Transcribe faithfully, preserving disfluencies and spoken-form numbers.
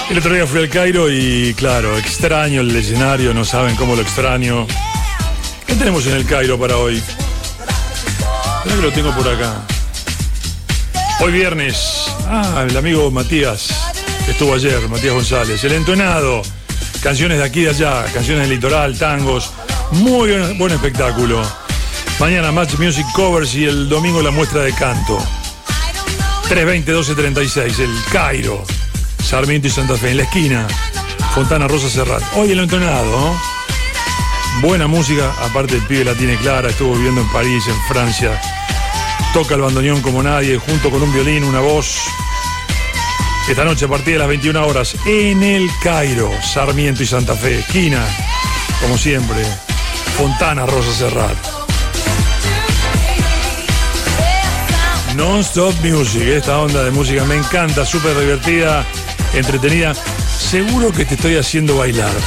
El otro día fui al Cairo y, claro, extraño el escenario, no saben cómo lo extraño. ¿Qué tenemos en el Cairo para hoy? Creo que lo tengo por acá. Hoy viernes. Ah, el amigo Matías, que estuvo ayer, Matías González. El entonado. Canciones de aquí y de allá, canciones del litoral, tangos. Muy buen, buen espectáculo. Mañana Match Music Covers y el domingo la muestra de canto. tres veinte doce treinta y seis, el Cairo. Sarmiento y Santa Fe, en la esquina. Fontana Rosa Serrat. Hoy el entonado, ¿no? Buena música, aparte el pibe la tiene clara, estuvo viviendo en París, en Francia. Toca el bandoneón como nadie, junto con un violín, una voz. Esta noche a partir de las veintiuna horas en el Cairo, Sarmiento y Santa Fe, esquina, como siempre, Fontana Rosa Serrat. Non-stop music, esta onda de música me encanta, súper divertida, entretenida. Seguro que te estoy haciendo bailar,